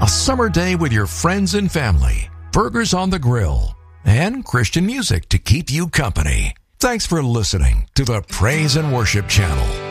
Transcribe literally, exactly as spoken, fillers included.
a summer day with your friends and family, burgers on the grill, and Christian music to keep you company. Thanks for listening to the Praise and Worship Channel.